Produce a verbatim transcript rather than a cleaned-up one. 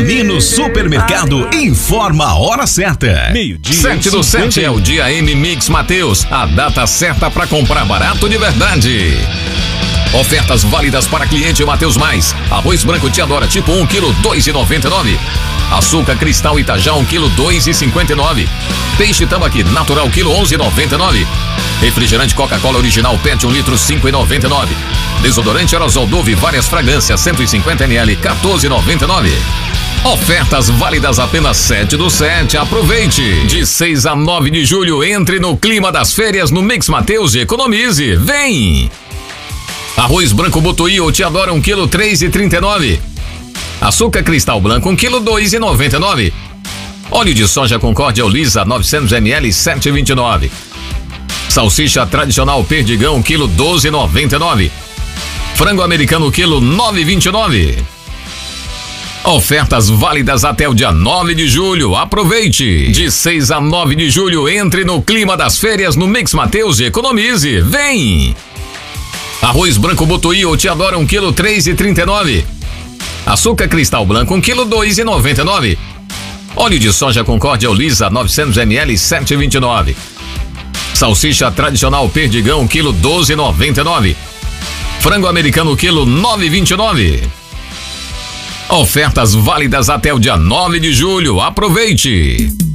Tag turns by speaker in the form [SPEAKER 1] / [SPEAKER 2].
[SPEAKER 1] Nino Supermercado informa a hora certa.
[SPEAKER 2] Meio-dia.
[SPEAKER 3] sete do sete é o dia M Mix Mateus, a data certa para comprar barato de verdade. Ofertas válidas para cliente Mateus Mais. Arroz branco Teodora tipo um quilo, dois e noventa e nove. Açúcar Cristal Itajá um quilo, dois e cinquenta e nove. Peixe Tambaqui natural quilo, onze e noventa e nove. Refrigerante Coca-Cola original Pet um litro, cinco e noventa e nove. Desodorante Aerosol Dove várias fragrâncias cento e cinquenta mililitros, quatorze e noventa e nove. Ofertas válidas apenas sete do sete. Aproveite! De seis a nove de julho, entre no clima das férias no Mix Mateus e economize. Vem! Arroz branco Botuí ou Teodora um quilo, três e trinta e nove. Açúcar Cristal Branco um quilo, dois e noventa e nove. Óleo de soja Concórdia Lisa novecentos mililitros, sete e vinte e nove. Salsicha tradicional Perdigão um quilo, doze e noventa e nove. Frango americano quilo, nove e vinte e nove. Ofertas válidas até o dia nove de julho. Aproveite! De seis a nove de julho, entre no clima das férias no Mix Mateus e economize. Vem! Arroz branco Botuí ou Teodora um quilo, três e trinta e nove. Açúcar Cristal Branco um quilo, dois e noventa e nove. Óleo de soja Concórdia Lisa novecentos mililitros, sete e vinte e nove. Salsicha tradicional Perdigão um quilo, doze e noventa e nove. Frango americano quilo, nove e vinte e nove. Ofertas válidas até o dia nove de julho. Aproveite!